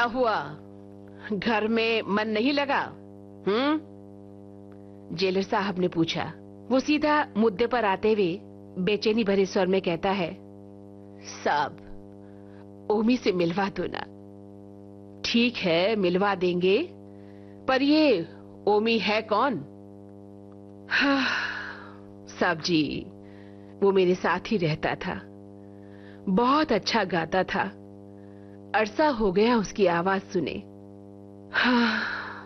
हुआ? घर में मन नहीं लगा? जेलर साहब ने पूछा। वो सीधा मुद्दे पर आते हुए बेचैनी भरे स्वर में कहता है, साहब, ओमी से मिलवा दो ना। ठीक है, मिलवा देंगे, पर ये ओमी है कौन? हाँ, साहब जी, वो मेरे साथ ही रहता था, बहुत अच्छा गाता था। अरसा हो गया उसकी आवाज सुने। हाँ,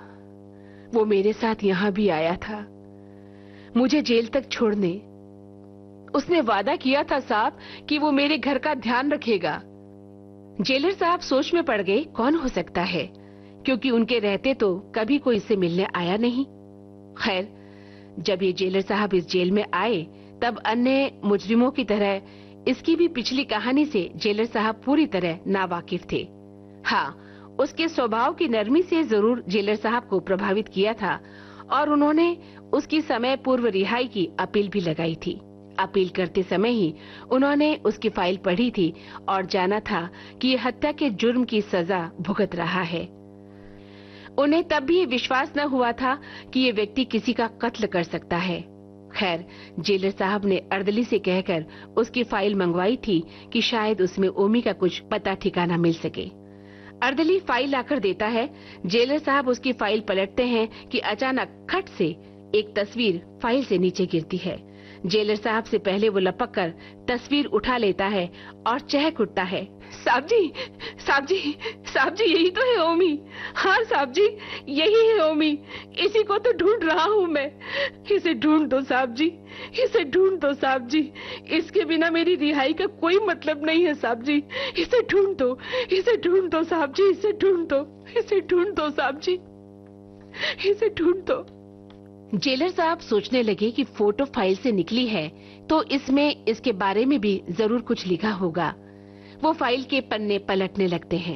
वो मेरे साथ यहां भी आया था, मुझे जेल तक छोड़ने। उसने वादा किया था साहब कि वो मेरे घर का ध्यान रखेगा। जेलर साहब सोच में पड़ गए, कौन हो सकता है, क्योंकि उनके रहते तो कभी कोई इससे मिलने आया नहीं। खैर, जब ये जेलर साहब इस जेल में आए, तब अन्य मुजरिमों की तरह इसकी भी पिछली कहानी से जेलर साहब पूरी तरह नावाकिफ थे। हाँ, उसके स्वभाव की नरमी से जरूर जेलर साहब को प्रभावित किया था और उन्होंने उसकी समय पूर्व रिहाई की अपील भी लगाई थी। अपील करते समय ही उन्होंने उसकी फाइल पढ़ी थी और जाना था कि ये हत्या के जुर्म की सजा भुगत रहा है। उन्हें तब भी विश्वास न हुआ था कि ये व्यक्ति किसी का कत्ल कर सकता है। खैर, जेलर साहब ने अर्दली से कहकर उसकी फाइल मंगवाई थी कि शायद उसमें ओमी का कुछ पता ठिकाना मिल सके। अर्दली फाइल लाकर देता है। जेलर साहब उसकी फाइल पलटते हैं कि अचानक खट से एक तस्वीर फाइल से नीचे गिरती है। जेलर साहब से पहले वो लपक कर तस्वीर उठा लेता है और चहक उठता है। साहब जी, साहब जी, साहब जी, यही तो है ओमी। हाँ साहब जी, यही है ओमी। इसी को तो ढूंढ रहा हूँ मैं। इसे ढूंढ दो साहब जी, इसे ढूंढ दो साहब जी। इसके बिना मेरी रिहाई का कोई मतलब नहीं है साहब जी। इसे ढूंढ दो, इसे ढूंढ दो साहब जी, इसे ढूंढ दो, इसे ढूंढ दो साहब जी, इसे ढूंढ दो। जेलर साहब सोचने लगे कि फोटो फाइल से निकली है तो इसमें इसके बारे में भी जरूर कुछ लिखा होगा। वो फाइल के पन्ने पलटने लगते हैं।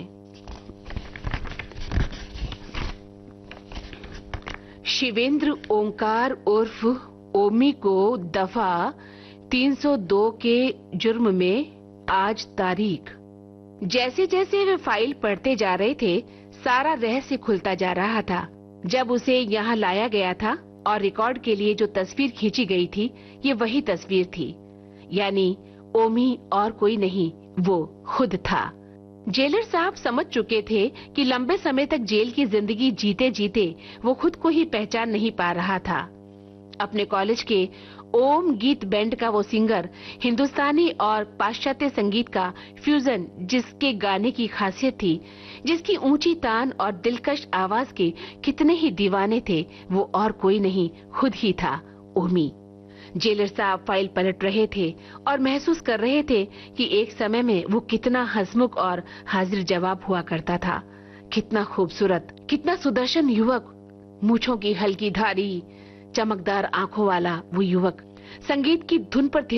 शिवेंद्र ओंकार उर्फ ओमी को दफा 302 के जुर्म में आज तारीख। जैसे जैसे वे फाइल पढ़ते जा रहे थे, सारा रहस्य खुलता जा रहा था। जब उसे यहाँ लाया गया था और रिकॉर्ड के लिए जो तस्वीर खींची गई थी, ये वही तस्वीर थी, यानी ओमी और कोई नहीं, वो खुद था। जेलर साहब समझ चुके थे कि लंबे समय तक जेल की जिंदगी जीते जीते वो खुद को ही पहचान नहीं पा रहा था। अपने कॉलेज के ओम गीत बैंड का वो सिंगर, हिंदुस्तानी और पाश्चात्य संगीत का फ्यूजन जिसके गाने की खासियत थी, जिसकी ऊंची तान और दिलकश आवाज के कितने ही दीवाने थे, वो और कोई नहीं, खुद ही था, ओमी। जेलर साहब फाइल पलट रहे थे और महसूस कर रहे थे कि एक समय में वो कितना हंसमुख और हाजिर जवाब हुआ करता था। कितना खूबसूरत, कितना सुदर्शन युवक, मूंछों की हल्की धारी, चमकदार आंखों वाला वो युवक, संगीत की धुन पर